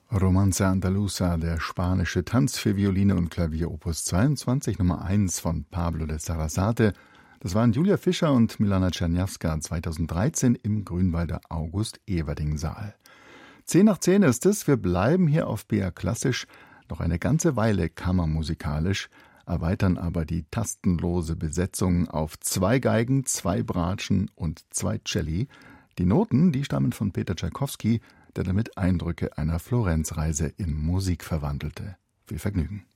Romanza Andaluza, der spanische Tanz für Violine und Klavier Opus 22, Nummer 1 von Pablo de Sarasate. Das waren Julia Fischer und Milana Czerniawska 2013 im Grünwalder August-Everding-Saal. 10 nach 10 ist es, wir bleiben hier auf BR Klassisch noch eine ganze Weile kammermusikalisch, erweitern aber die tastenlose Besetzung auf 2 Geigen, 2 Bratschen und 2 Celli. Die Noten, die stammen von Peter Tschaikowski, der damit Eindrücke einer Florenzreise in Musik verwandelte. Viel Vergnügen.